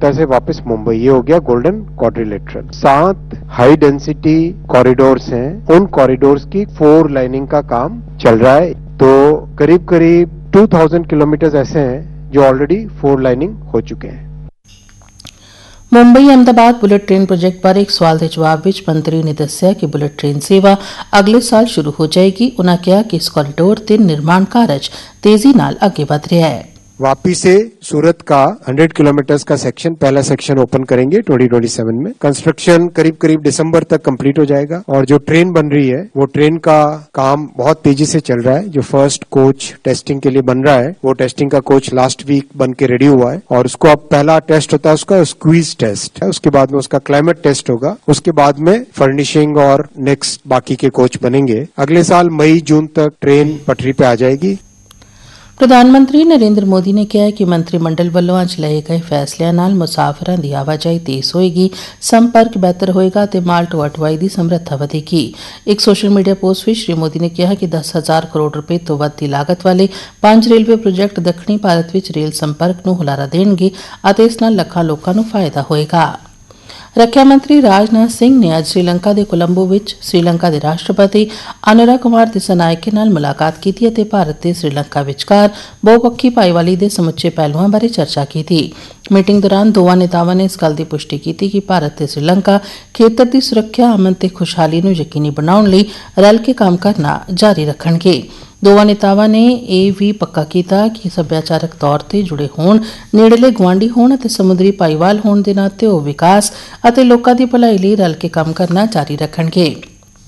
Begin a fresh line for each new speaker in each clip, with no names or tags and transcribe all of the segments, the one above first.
कोलकाता से वापस मुंबई, ये हो गया golden quadrilateral. 7 high density corridors हैं, उन कॉरिडोर्स की 4 लाइनिंग का काम चल रहा है। तो करीब करीब 2000 किलोमीटर ऐसे हैं जो ऑलरेडी 4 लाइनिंग हो चुके हैं।
Mumbai Ahmedabad bullet train project ਬਾਰੇ ਇੱਕ ਸਵਾਲ ਦੇ ਜਵਾਬ ਵਿੱਚ ਮੰਤਰੀ ਨੇ ਦੱਸਿਆ ਕਿ ਬੁਲੇਟ ਟ੍ਰੇਨ ਸੇਵਾ ਅਗਲੇ ਸਾਲ ਸ਼ੁਰੂ ਹੋ ਜਾਏਗੀ। ਉਨ੍ਹਾਂ ਕਿਹਾ ਕਿ ਇਸ ਕੋਰੀਡੋਰ ਤੇ ਨਿਰਮਾਣ ਕਾਰਜ ਤੇਜ਼ੀ ਨਾਲ ਅੱਗੇ ਵਧ ਰਿਹਾ ਹੈ।
वापी से सूरत का 100 किलोमीटर का सेक्शन, पहला सेक्शन ओपन करेंगे 2027 में। कंस्ट्रक्शन करीब करीब दिसंबर तक कंप्लीट हो जाएगा और जो ट्रेन बन रही है वो ट्रेन का काम बहुत तेजी से चल रहा है। जो फर्स्ट कोच टेस्टिंग के लिए बन रहा है वो टेस्टिंग का कोच लास्ट वीक बन के रेडी हुआ है और उसको अब पहला टेस्ट होता है उसका स्क्वीज टेस्ट है, उसके बाद में उसका क्लाइमेट टेस्ट होगा, उसके बाद में फर्निशिंग और नेक्स्ट बाकी के कोच बनेंगे। अगले साल मई जून तक ट्रेन पटरी पे आ जाएगी।
ਪ੍ਰਧਾਨ ਮੰਤਰੀ ਨਰਿੰਦਰ ਮੋਦੀ ਨੇ ਕਿਹਾ ਕਿ ਮੰਤਰੀ ਮੰਡਲ ਵੱਲੋਂ ਅੱਜ ਲਏ ਗਏ ਫੈਸਲਿਆਂ ਨਾਲ ਮੁਸਾਫਰਾਂ ਦੀ ਆਵਾਜਾਈ ਤੇਜ਼ ਹੋਏਗੀ, ਸੰਪਰਕ ਬਿਹਤਰ ਹੋਏਗਾ ਤੇ ਮਾਲ ਢੋਆ ਢੁਆਈ ਦੀ ਸਮਰੱਥਾ ਵਧੇਗੀ। ਇੱਕ ਸੋਸ਼ਲ ਮੀਡੀਆ ਪੋਸਟ ਵਿੱਚ ਸ਼੍ਰੀ ਮੋਦੀ ਨੇ ਕਿਹਾ ਕਿ 10,000 ਕਰੋੜ ਰੁਪਏ ਤੋਂ ਵੱਧ ਦੀ ਲਾਗਤ ਵਾਲੇ 5 ਰੇਲਵੇ ਪ੍ਰੋਜੈਕਟ ਦੱਖਣੀ ਭਾਰਤ ਵਿੱਚ ਰੇਲ ਸੰਪਰਕ ਨੂੰ ਹੁਲਾਰਾ ਦੇਣਗੇ ਅਤੇ ਇਸ ਨਾਲ ਲੱਖਾਂ ਲੋਕਾਂ ਨੂੰ ਫਾਇਦਾ ਹੋਏਗਾ। ਰੱਖਿਆ ਮੰਤਰੀ ਰਾਜਨਾਥ ਸਿੰਘ ਨੇ ਅੱਜ ਸ੍ਰੀਲੰਕਾ ਦੇ ਕੋਲੰਬੋ ਵਿੱਚ ਸ੍ਰੀਲੰਕਾ ਦੇ ਰਾਸ਼ਟਰਪਤੀ ਅਨੁਰਾ ਕੁਮਾਰ ਦਿਸਾਨਾਇਕੇ ਨਾਲ ਮੁਲਾਕਾਤ ਕੀਤੀ ਅਤੇ ਭਾਰਤ ਤੇ ਸ੍ਰੀਲੰਕਾ ਵਿਚਕਾਰ ਬਹੁਪੱਖੀ ਭਾਈਵਾਲੀ ਦੇ ਸਮੁੱਚੇ ਪਹਿਲੂਆਂ ਬਾਰੇ ਚਰਚਾ ਕੀਤੀ। ਮੀਟਿੰਗ ਦੌਰਾਨ ਦੋਵਾਂ ਨੇਤਾਵਾਂ ਨੇ ਇਸ ਗੱਲ ਦੀ ਪੁਸ਼ਟੀ ਕੀਤੀ ਕਿ ਭਾਰਤ ਤੇ ਸ੍ਰੀਲੰਕਾ ਖੇਤਰ ਦੀ ਸੁਰੱਖਿਆ, ਅਮਨ ਤੇ ਖੁਸ਼ਹਾਲੀ ਨੂੰ ਯਕੀਨੀ ਬਣਾਉਣ ਲਈ ਰਲ ਕੇ ਕੰਮ ਕਰਨਾ ਜਾਰੀ ਰੱਖਣਗੇ। ਦੋਵਾਂ ਨੇਤਾਵਾਂ ਨੇ ਇਹ ਵੀ ਪੱਕਾ ਕੀਤਾ ਕਿ ਸੱਭਿਆਚਾਰਕ ਤੌਰ ਤੇ ਜੁੜੇ ਹੋਣ, ਨੇੜਲੇ ਗੁਆਂਢੀ ਹੋਣ ਅਤੇ ਸਮੁੰਦਰੀ ਭਾਈਵਾਲ ਹੋਣ ਦੇ ਨਾਤੇ ਉਹ ਵਿਕਾਸ ਅਤੇ ਲੋਕਾਂ ਦੀ ਭਲਾਈ ਲਈ ਰਲ ਕੇ ਕੰਮ ਕਰਨਾ ਜਾਰੀ ਰੱਖਣਗੇ।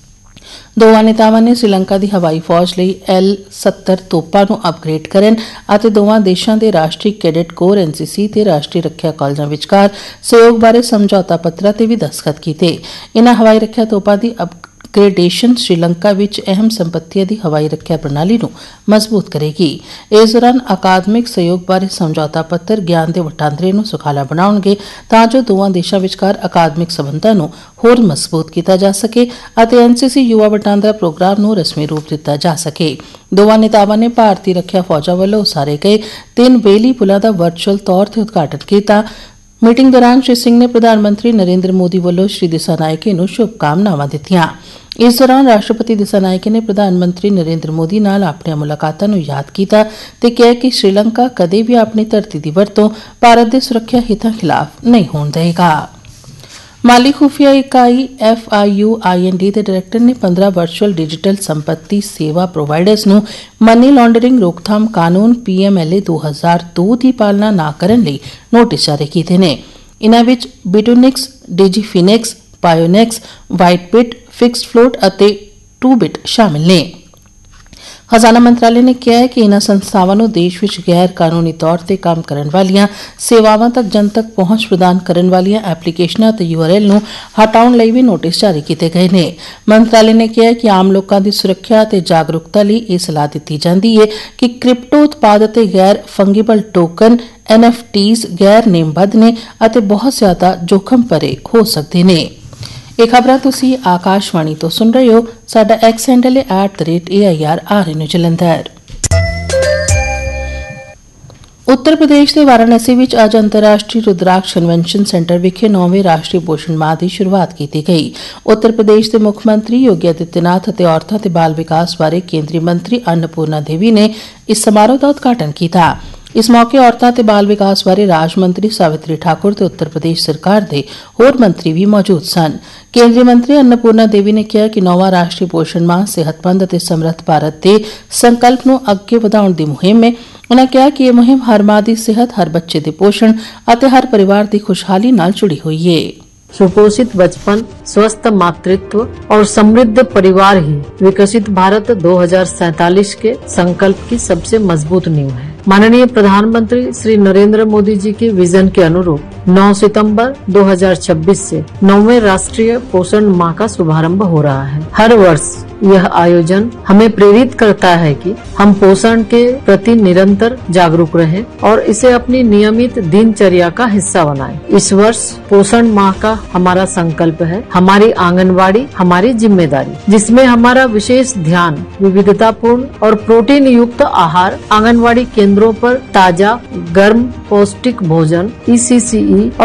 ਦੋਵਾਂ ਨੇਤਾਵਾਂ ਨੇ ਸ੍ਰੀਲੰਕਾ ਦੀ ਹਵਾਈ ਫੌਜ ਲਈ L-70 ਤੋਪਾਂ ਨੂੰ ਅਪਗ੍ਰੇਡ ਕਰਨ ਅਤੇ ਦੋਵਾਂ ਦੇਸ਼ਾਂ ਦੇ ਰਾਸ਼ਟਰੀ ਕੈਡਟ ਕੋਰ NCC ਤੇ ਰਾਸ਼ਟਰੀ ਰੱਖਿਆ ਕਾਲਜਾਂ ਵਿਚਕਾਰ ਸਹਿਯੋਗ ਬਾਰੇ ਸਮਝੌਤਾ ਪੱਤਰਾਂ ਤੇ ਵੀ ਦਸਤਖਤ ਕੀਤੇ। ਇਨ੍ਹਾਂ ਹਵਾਈ ਰੱਖਿਆ ਤੋਪਾਂ ਦੀ ਅਪਗ੍ਰੇਡੇਸ਼ਨ ਸ੍ਰੀਲੰਕਾ ਵਿੱਚ ਅਹਿਮ ਸੰਪत्तियों ਦੀ ਹਵਾਈ ਰੱਖਿਆ ਪ੍ਰਣਾਲੀ ਨੂੰ ਮਜ਼ਬੂਤ ਕਰੇਗੀ। ਇਸ ਦੌਰਾਨ ਅਕਾਦਮਿਕ ਸਹਿਯੋਗ ਬਾਰੇ ਸਮਝੌਤਾ ਪੱਤਰ ਗਿਆਨ ਦੇ ਵਟਾਂਦਰੇ ਨੂੰ ਸੁਖਾਲਾ ਬਣਾਉਣਗੇ ਤਾਂ ਜੋ ਦੋਵਾਂ ਦੇਸ਼ਾਂ ਵਿਚਕਾਰ ਅਕਾਦਮਿਕ ਸਬੰਧਾਂ ਨੂੰ ਹੋਰ ਮਜ਼ਬੂਤ ਕੀਤਾ ਜਾ ਸਕੇ ਅਤੇ NCC ਯੁਵਾ ਵਟਾਂਦਰਾ ਪ੍ਰੋਗਰਾਮ ਨੂੰ ਰਸਮੀ ਰੂਪ ਦਿੱਤਾ ਜਾ ਸਕੇ। ਦੋਵਾਂ ਨੇਤਾਵਾਂ ਨੇ ਭਾਰਤੀ ਰੱਖਿਆ ਫੌਜਾਂ ਵੱਲੋਂ ਉਸਾਰੇ ਗਏ 3 ਬੇਲੀ ਪੁਲਾਂ ਦਾ ਵਰਚੁਅਲ ਤੌਰ ਤੇ ਉਦਘਾਟਨ ਕੀਤਾ। ਮੀਟਿੰਗ ਦੌਰਾਨ ਸ਼੍ਰੀ ਸਿੰਘ ਨੇ ਪ੍ਰਧਾਨ ਮੰਤਰੀ ਨਰਿੰਦਰ ਮੋਦੀ ਵੱਲੋਂ ਸ਼੍ਰੀ ਦਿਸਾਨਾਇਕੇ ਨੂੰ ਸ਼ੁਭਕਾਮਨਾਵਾਂ ਦਿੱਤੀਆਂ। ਇਸ ਦੌਰਾਨ ਰਾਸ਼ਟਰਪਤੀ ਦਿਸਾਨਾਇਕੇ ਨੇ ਪ੍ਰਧਾਨ ਮੰਤਰੀ ਨਰਿੰਦਰ ਮੋਦੀ ਨਾਲ ਆਪਣੀਆਂ ਮੁਲਾਕਾਤਾਂ ਨੂੰ ਯਾਦ ਕੀਤਾ ਤੇ ਕਿਹਾ ਕਿ ਸ਼੍ਰੀਲੰਕਾ ਕਦੇ ਵੀ ਆਪਣੀ ਧਰਤੀ ਦੀ ਵਰਤੋਂ ਭਾਰਤ ਦੇ ਸੁਰੱਖਿਆ ਹਿੱਤਾਂ ਖਿਲਾਫ ਨਹੀਂ ਹੋਣ ਦੇਵੇਗਾ। ਮਾਲੀ ਖੁਫੀਆ ਇਕਾਈ FIUIND ਦੇ ਡਾਇਰੈਕਟਰ ਨੇ 15 ਵਰਚੁਅਲ ਡਿਜੀਟਲ ਸੰਪत्ति ਸੇਵਾ ਪ੍ਰੋਵਾਈਡਰਸ ਨੂੰ ਮਨੀ ਲਾਂਡਰਿੰਗ ਰੋਕਥਾਮ ਕਾਨੂੰਨ PMLA 2002 ਦੀ ਪਾਲਣਾ ਨਾ ਕਰਨ ਲਈ ਨੋਟਿਸ ਜਾਰੀ ਕੀਤੇ ਨੇ। ਇਨ੍ਹਾਂ ਵਿੱਚ ਬਿਟੂਨਿਕਸ, ਡਿਜੀਫਿਨਿਕਸ, ਪਾਇਓਨੈਕਸ, ਵਾਈਟਬਿਟ, ਫਿਕਸਡ ਫਲੋਟ ਅਤੇ ਟੂਬਿਟ ਸ਼ਾਮਿਲ ਨੇ। ਖਜ਼ਾਨਾ ਮੰਤਰਾਲੇ ਨੇ ਕਿਹਾ ਹੈ ਕਿ ਇਨ੍ਹਾਂ ਸੰਸਥਾਵਾਂ ਨੂੰ ਦੇਸ਼ ਵਿੱਚ ਗੈਰ ਕਾਨੂੰਨੀ ਤੌਰ ਤੇ ਕੰਮ ਕਰਨ ਵਾਲੀਆਂ ਸੇਵਾਵਾਂ ਤੱਕ ਜਨਤਕ ਪਹੁੰਚ ਪ੍ਰਦਾਨ ਕਰਨ ਵਾਲੀਆਂ ਐਪਲੀਕੇਸ਼ਨਾਂ ਅਤੇ URL ਨੂੰ ਹਟਾਉਣ ਲਈ ਵੀ ਨੋਟਿਸ ਜਾਰੀ ਕੀਤੇ ਗਏ ਨੇ। ਮੰਤਰਾਲੇ ਨੇ ਕਿਹਾ ਕਿ ਆਮ ਲੋਕਾਂ ਦੀ ਸੁਰੱਖਿਆ ਅਤੇ ਜਾਗਰੂਕਤਾ ਲਈ ਇਹ ਸਲਾਹ ਦਿੱਤੀ ਜਾਂਦੀ ਹੈ ਕਿ ਕ੍ਰਿਪਟੋ ਉਤਪਾਦ ਅਤੇ ਗੈਰ ਫੰਗੀਬਲ ਟੋਕਨ NFTs ਗੈਰ ਨੇਮਬੱਧ ਨੇ ਅਤੇ ਬਹੁਤ ਜ਼ਿਆਦਾ ਜੋਖਮ ਭਰੇ ਹੋ ਸਕਦੇ ਨੇ। ਇਹ ਖਬਰਾਂ ਤੁਸੀਂ ਆਕਾਸ਼ਵਾਣੀ ਤੋਂ ਸੁਣ ਰਹੇ ਹੋ। ਸਾਡਾ ਐਕਸ ਹੈਂਡਲ ਹੈ @AIRRN ਜਲੰਧਰ। ਉੱਤਰ ਪ੍ਰਦੇਸ਼ ਦੇ ਵਾਰਾਣਸੀ ਵਿੱਚ ਅੱਜ ਅੰਤਰਰਾਸ਼ਟਰੀ ਰੁਦਰਾਕਸ਼ ਕਨਵੈਨਸ਼ਨ ਸੈਂਟਰ ਵਿਖੇ 9ਵੇਂ ਰਾਸ਼ਟਰੀ ਪੋਸ਼ਣ ਮਾਹ ਦੀ ਸ਼ੁਰੂਆਤ ਕੀਤੀ ਗਈ। ਉੱਤਰ ਪ੍ਰਦੇਸ਼ ਦੇ ਮੁੱਖ ਮੰਤਰੀ ਯੋਗੀ ਆਦਿੱਤਿਆਨਾਥ ਅਤੇ ਔਰਤਾਂ ਤੇ ਬਾਲ ਵਿਕਾਸ ਬਾਰੇ ਕੇਂਦਰੀ ਮੰਤਰੀ ਅੰਨਪੂਰਨਾ ਦੇਵੀ ਨੇ ਇਸ ਸਮਾਰੋਹ ਦਾ ਉਦਘਾਟਨ ਕੀਤਾ। ਇਸ ਮੌਕੇ ਔਰਤਾਂ ਤੇ ਬਾਲ ਵਿਕਾਸ ਬਾਰੇ ਰਾਜ ਮੰਤਰੀ ਸਾਵਿਤਰੀ ਠਾਕੁਰ ਤੇ ਉੱਤਰ ਪ੍ਰਦੇਸ਼ ਸਰਕਾਰ ਦੇ ਹੋਰ ਮੰਤਰੀ ਵੀ ਮੌਜੂਦ ਸਨ। ਕੇਂਦਰੀ ਮੰਤਰੀ ਅੰਨਪੂਰਨਾ ਦੇਵੀ ਨੇ ਕਿਹਾ ਕਿ 9ਵਾਂ ਰਾਸ਼ਟਰੀ ਪੋਸ਼ਣ ਮਾਹ ਸਿਹਤਮੰਦ ਅਤੇ ਸਮਰੱਥ ਭਾਰਤ ਦੇ ਸੰਕਲਪ ਨੂੰ ਅੱਗੇ ਵਧਾਉਣ ਦੀ ਮੁਹਿੰਮ ਹੈ। ਉਨ੍ਹਾਂ ਕਿਹਾ ਕਿ ਇਹ ਮੁਹਿੰਮ ਹਰ ਮਾਂ ਦੀ ਸਿਹਤ, ਹਰ ਬੱਚੇ ਦੇ ਪੋਸ਼ਣ ਅਤੇ ਹਰ ਪਰਿਵਾਰ ਦੀ ਖੁਸ਼ਹਾਲੀ ਨਾਲ जुड़ी हुई है।
सुपोषित बचपन, स्वस्थ मातृत्व और समृद्ध परिवार ही विकसित भारत 2047 के संकल्प की सबसे मजबूत नींव है। माननीय प्रधानमंत्री श्री नरेंद्र मोदी जी के विजन के अनुरूप 9 सितंबर 2026 से 9वें राष्ट्रीय पोषण माह का शुभारंभ हो रहा है। हर वर्ष यह आयोजन हमें प्रेरित करता है कि हम पोषण के प्रति निरंतर जागरूक रहें और इसे अपनी नियमित दिनचर्या का हिस्सा बनाएं। इस वर्ष पोषण माह का हमारा संकल्प है हमारी आंगनवाड़ी हमारी जिम्मेदारी, जिसमें हमारा विशेष ध्यान विविधतापूर्ण और प्रोटीन युक्त आहार, आंगनवाड़ी केंद्रों पर ताजा गर्म पौष्टिक भोजन, ECCE और